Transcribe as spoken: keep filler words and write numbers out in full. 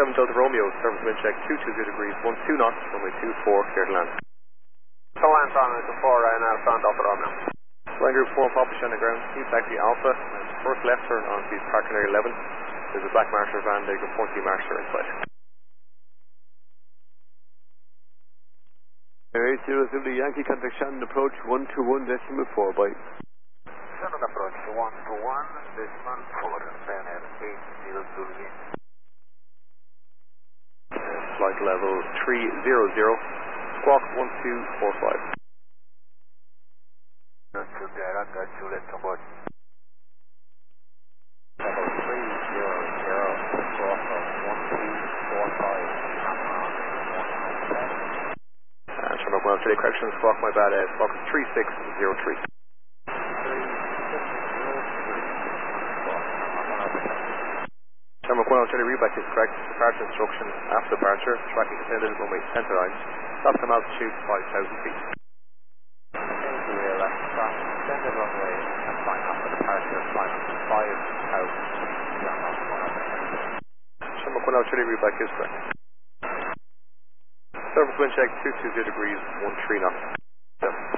seven Delta Romeo, surface wind check two two zero degrees, one two knots, runway two four, clear to land. So land runway two four, right now, front Delta Romeo. Flying group four, Papa on the ground, East Taxi Alpha, and first left turn on to parking area eleven. There's a black Marsher van, there's a fourteen Marsher in sight. eight zero zero Yankee, contact Shannon approach one two one decimal four, bye. Shannon approach one two one decimal four, Bayonet eight zero zero. Flight level three zero zero, squawk one two four five. Not too bad, I got you, let's come on. Level three zero zero, squawk one two four five. And Sherman Well, today correction, squawk my bad, uh, squawk three six zero three. Sherman Well, today readback is correct, departure instruction after departure, tracking descended runway ten to nine, stop from altitude five thousand feet. Descended runway and flying after departure, flying five thousand feet. Sherman Well, today readback is correct. Surface wind check two two zero degrees, one three knots.